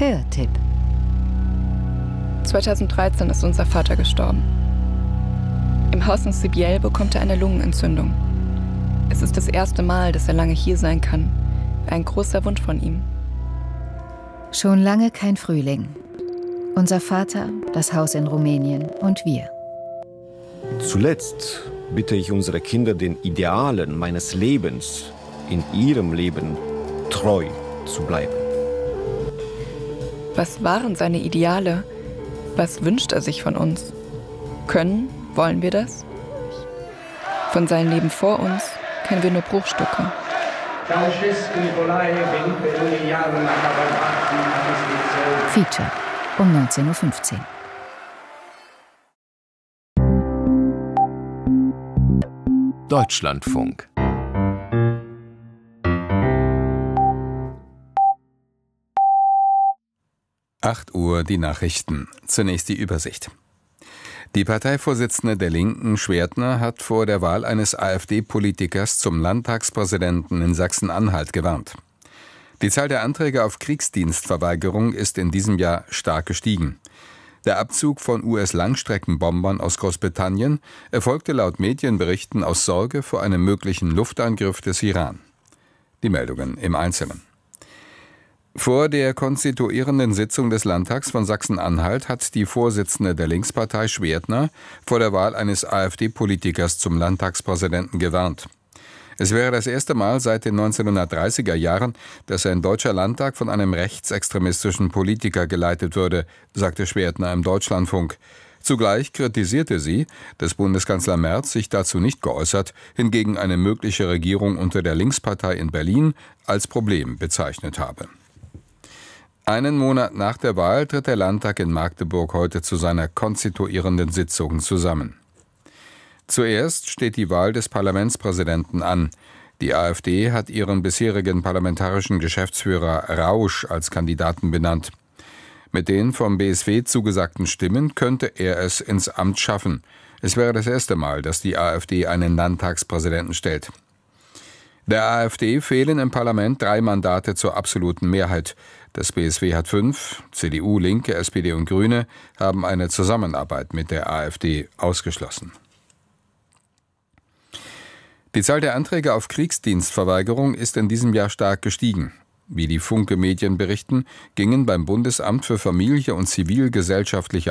Hörtipp. 2013 ist unser Vater gestorben. Im Haus in Sibiel bekommt er eine Lungenentzündung. Es ist das erste Mal, dass er lange hier sein kann. Ein großer Wunsch von ihm. Schon lange kein Frühling. Unser Vater, das Haus in Rumänien und wir. Zuletzt bitte ich unsere Kinder, den Idealen meines Lebens in ihrem Leben treu zu bleiben. Was waren seine Ideale? Was wünscht er sich von uns? Wollen wir das? Von seinem Leben vor uns kennen wir nur Bruchstücke. Feature um 19:15 Uhr. Deutschlandfunk. Uhr die Nachrichten. Zunächst die Übersicht. Die Parteivorsitzende der Linken, Schwertner, hat vor der Wahl eines AfD-Politikers zum Landtagspräsidenten in Sachsen-Anhalt gewarnt. Die Zahl der Anträge auf Kriegsdienstverweigerung ist in diesem Jahr stark gestiegen. Der Abzug von US-Langstreckenbombern aus Großbritannien erfolgte laut Medienberichten aus Sorge vor einem möglichen Luftangriff des Iran. Die Meldungen im Einzelnen. Vor der konstituierenden Sitzung des Landtags von Sachsen-Anhalt hat die Vorsitzende der Linkspartei Schwertner vor der Wahl eines AfD-Politikers zum Landtagspräsidenten gewarnt. Es wäre das erste Mal seit den 1930er Jahren, dass ein deutscher Landtag von einem rechtsextremistischen Politiker geleitet würde, sagte Schwertner im Deutschlandfunk. Zugleich kritisierte sie, dass Bundeskanzler Merz sich dazu nicht geäußert, hingegen eine mögliche Regierung unter der Linkspartei in Berlin als Problem bezeichnet habe. Einen Monat nach der Wahl tritt der Landtag in Magdeburg heute zu seiner konstituierenden Sitzung zusammen. Zuerst steht die Wahl des Parlamentspräsidenten an. Die AfD hat ihren bisherigen parlamentarischen Geschäftsführer Rausch als Kandidaten benannt. Mit den vom BSW zugesagten Stimmen könnte er es ins Amt schaffen. Es wäre das erste Mal, dass die AfD einen Landtagspräsidenten stellt. Der AfD fehlen im Parlament 3 Mandate zur absoluten Mehrheit. Das BSW hat 5, CDU, Linke, SPD und Grüne haben eine Zusammenarbeit mit der AfD ausgeschlossen. Die Zahl der Anträge auf Kriegsdienstverweigerung ist in diesem Jahr stark gestiegen. Wie die Funke-Medien berichten, gingen beim Bundesamt für Familie und zivilgesellschaftliche